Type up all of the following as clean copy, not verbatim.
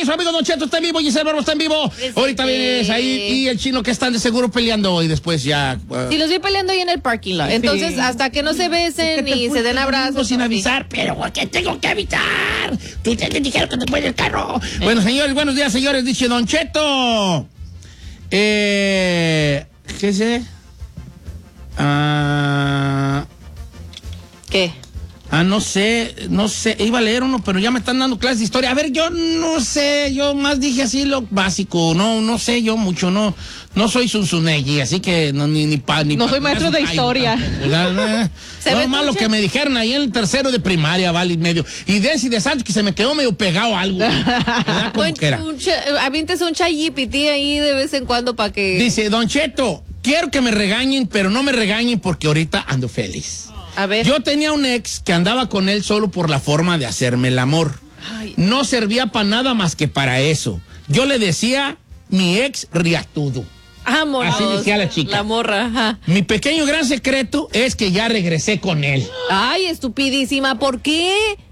su amigo Don Cheto está en vivo, Giselle Barbo está en vivo. Ahorita vienes ahí y el chino que están de seguro peleando y después ya... Sí, los vi peleando ahí en el parking lot. Entonces, hasta que no se besen ni se den abrazos. Sin avisar, pero ¿por qué tengo que avisar? Tú te dijeron que te fue el carro. Bueno, señores, buenos días, señores, dice Don Cheto. ¿Qué sé? ¿Qué? No sé, iba a leer uno, pero ya me están dando clases de historia. A ver, yo no sé, yo más dije así lo básico, no sé yo mucho, no soy Zunzunegui, así que no soy maestro de historia. No más lo que me dijeron ahí en el tercero de primaria, vale, y medio. Y de Santos que se me quedó medio pegado algo. Avientes un chayipití ahí de vez en cuando para que... Dice, Don Cheto, quiero que me regañen, pero no me regañen porque ahorita ando feliz. A ver. Yo tenía un ex que andaba con él solo por la forma de hacerme el amor. Ay. No servía para nada más que para eso. Yo le decía mi ex riatudo. Vámonos. Así decía la chica. La morra, ajá. Mi pequeño gran secreto es que ya regresé con él. Ay, estupidísima, ¿por qué?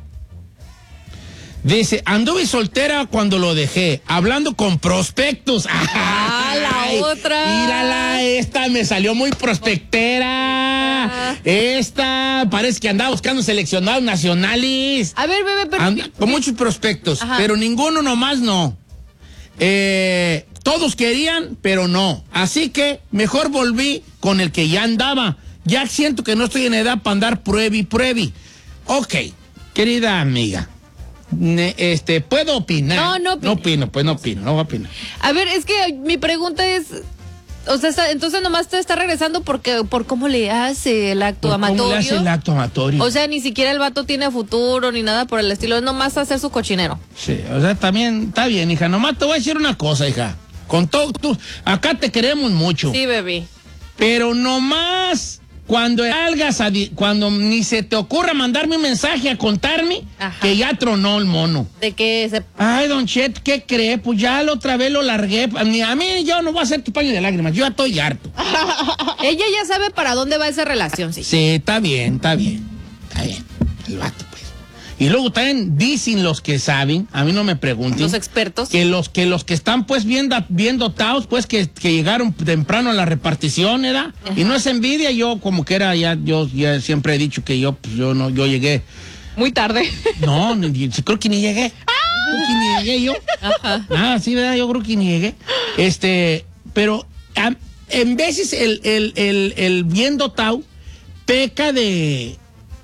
Dice, anduve soltera cuando lo dejé, hablando con prospectos. La otra. Mírala, esta me salió muy prospectera. Esta parece que andaba buscando seleccionados nacionales. A ver, bebé, pero... Con muchos prospectos, ajá, pero ninguno nomás no. Todos querían, pero no. Así que mejor volví con el que ya andaba. Ya siento que no estoy en edad para andar pruebi. Ok, querida amiga. ¿Puedo opinar? No opino, no voy a opinar. A ver, es que mi pregunta es, o sea, entonces nomás te está regresando por cómo le hace el acto amatorio. ¿Cómo le hace el acto amatorio? O sea, ni siquiera el vato tiene futuro ni nada por el estilo, es nomás hacer su cochinero. Sí, o sea, también está bien, hija, nomás te voy a decir una cosa, hija. Con todo, acá te queremos mucho. Sí, bebé. Pero nomás... Cuando ni se te ocurra mandarme un mensaje a contarme, ajá, que ya tronó el mono. ¿De qué se...? Ay, Don Chet, ¿qué cree? Pues ya la otra vez lo largué. A mí yo no voy a hacer tu paño de lágrimas, yo ya estoy harto. Ella ya sabe para dónde va esa relación, sí. Sí, está bien. El vato, pues. Y luego también dicen los que saben, a mí no me pregunten. Los expertos. Que los que están pues bien dotados, pues que llegaron temprano a la repartición, ¿verdad? Ajá. Y no es envidia, yo como que era, yo ya siempre he dicho que yo llegué. Muy tarde. No, creo que ni llegué. Creo que ni llegué yo. Ajá. Sí, ¿verdad? Yo creo que ni llegué. Pero en veces el bien dotado peca de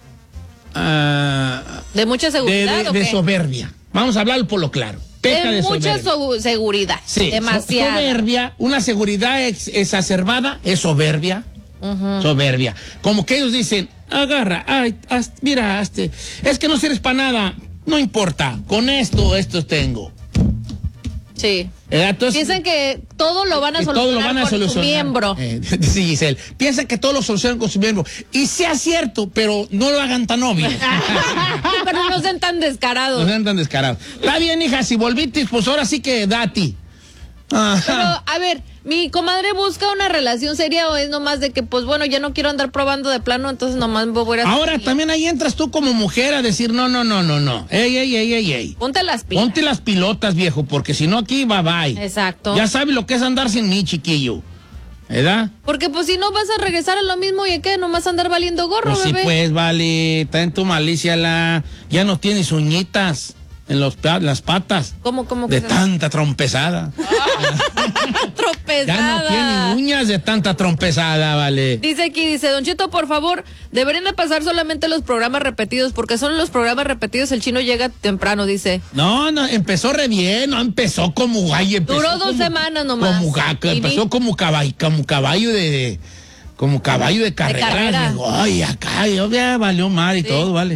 mucha seguridad. De soberbia. Vamos a hablar por lo claro. Peca de mucha seguridad. Sí, demasiada. Soberbia, una seguridad exacerbada es soberbia. Uh-huh. Soberbia. Como que ellos dicen, agarra, mira, es que no sirves para nada. No importa, con esto tengo. Sí. Entonces, piensan que todo lo van a solucionar con su miembro. Sí, Giselle. Piensan que todo lo solucionan con su miembro. Y sea cierto, pero no lo hagan tan obvio. Pero no sean tan descarados. Está bien, hija, si volviste, pues ahora sí que da a ti. Ajá. Pero, a ver, ¿mi comadre busca una relación seria o es nomás de que, pues bueno, ya no quiero andar probando de plano, entonces nomás me voy a... Ahora también ahí entras tú como mujer a decir, no. Ey. Ponte las pilas. Ponte las pilotas, viejo, porque si no aquí, bye. Exacto. Ya sabes lo que es andar sin mí, chiquillo. ¿Verdad? Porque pues si no vas a regresar a lo mismo y ¿qué? Nomás andar valiendo gorro, pues bebé. Sí, pues, vale, está en tu malicia ya no tienes uñitas en las patas. ¿Cómo de tanta trompezada. Trompezada. Ya no tiene uñas de tanta trompezada, vale. Dice Don Cheto, por favor, deberían de pasar solamente los programas repetidos, porque son los programas repetidos, el chino llega temprano, dice. No, empezó re bien, no empezó como guay. Duró 2 semanas nomás. Empezó como caballo de carrera. Digo, ay, acá ya valió mal y todo, vale.